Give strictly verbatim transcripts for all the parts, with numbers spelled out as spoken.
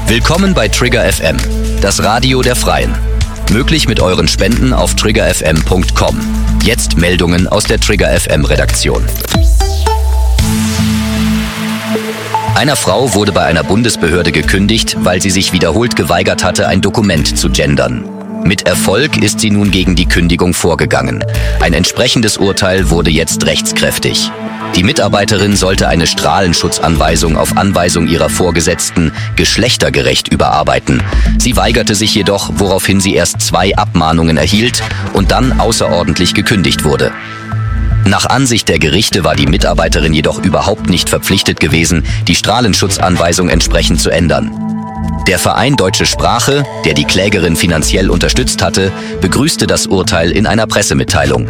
Willkommen bei Trigger F M, das Radio der Freien. Möglich mit euren Spenden auf trigger f m punkt com. Jetzt Meldungen aus der Trigger F M Redaktion. Einer Frau wurde bei einer Bundesbehörde gekündigt, weil sie sich wiederholt geweigert hatte, ein Dokument zu gendern. Mit Erfolg ist sie nun gegen die Kündigung vorgegangen. Ein entsprechendes Urteil wurde jetzt rechtskräftig. Die Mitarbeiterin sollte eine Strahlenschutzanweisung auf Anweisung ihrer Vorgesetzten geschlechtergerecht überarbeiten. Sie weigerte sich jedoch, woraufhin sie erst zwei Abmahnungen erhielt und dann außerordentlich gekündigt wurde. Nach Ansicht der Gerichte war die Mitarbeiterin jedoch überhaupt nicht verpflichtet gewesen, die Strahlenschutzanweisung entsprechend zu ändern. Der Verein Deutsche Sprache, der die Klägerin finanziell unterstützt hatte, begrüßte das Urteil in einer Pressemitteilung.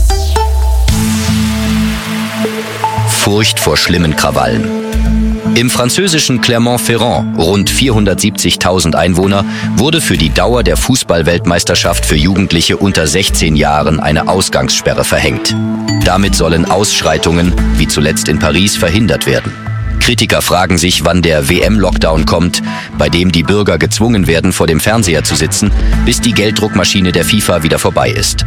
Furcht vor schlimmen Krawallen. Im französischen Clermont-Ferrand, rund vierhundertsiebzigtausend Einwohner, wurde für die Dauer der Fußball-Weltmeisterschaft für Jugendliche unter sechzehn Jahren eine Ausgangssperre verhängt. Damit sollen Ausschreitungen, wie zuletzt in Paris, verhindert werden. Kritiker fragen sich, wann der W M-Lockdown kommt, bei dem die Bürger gezwungen werden, vor dem Fernseher zu sitzen, bis die Gelddruckmaschine der FIFA wieder vorbei ist.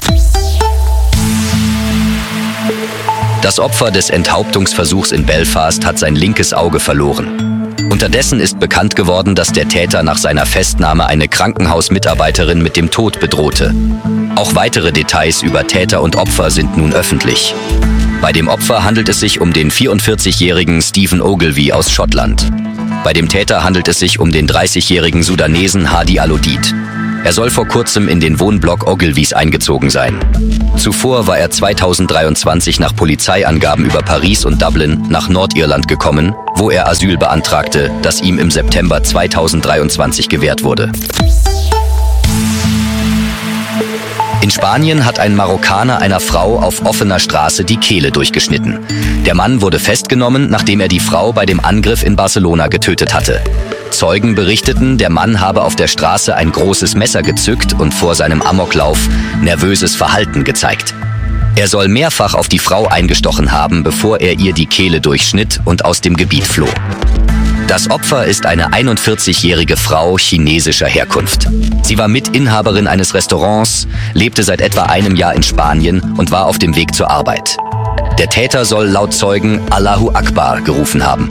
Das Opfer des Enthauptungsversuchs in Belfast hat sein linkes Auge verloren. Unterdessen ist bekannt geworden, dass der Täter nach seiner Festnahme eine Krankenhausmitarbeiterin mit dem Tod bedrohte. Auch weitere Details über Täter und Opfer sind nun öffentlich. Bei dem Opfer handelt es sich um den vierundvierzigjährigen Stephen Ogilvy aus Schottland. Bei dem Täter handelt es sich um den dreißigjährigen Sudanesen Hadi Alodid. Er soll vor kurzem in den Wohnblock Ogilvys eingezogen sein. Zuvor war er zweitausenddreiundzwanzig nach Polizeiangaben über Paris und Dublin nach Nordirland gekommen, wo er Asyl beantragte, das ihm im September zweitausenddreiundzwanzig gewährt wurde. In Spanien hat ein Marokkaner einer Frau auf offener Straße die Kehle durchgeschnitten. Der Mann wurde festgenommen, nachdem er die Frau bei dem Angriff in Barcelona getötet hatte. Zeugen berichteten, der Mann habe auf der Straße ein großes Messer gezückt und vor seinem Amoklauf nervöses Verhalten gezeigt. Er soll mehrfach auf die Frau eingestochen haben, bevor er ihr die Kehle durchschnitt und aus dem Gebiet floh. Das Opfer ist eine einundvierzigjährige Frau chinesischer Herkunft. Sie war Mitinhaberin eines Restaurants, lebte seit etwa einem Jahr in Spanien und war auf dem Weg zur Arbeit. Der Täter soll laut Zeugen Allahu Akbar gerufen haben.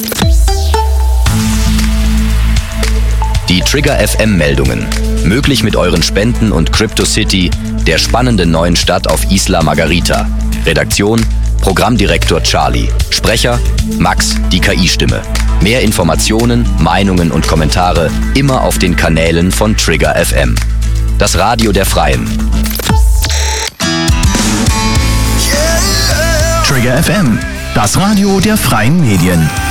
Die Trigger F M-Meldungen. Möglich mit euren Spenden und Crypto City, der spannenden neuen Stadt auf Isla Margarita. Redaktion: Programmdirektor Charlie. Sprecher: Max, die K I-Stimme. Mehr Informationen, Meinungen und Kommentare immer auf den Kanälen von Trigger F M. Das Radio der Freien. Trigger F M, das Radio der Freien Medien.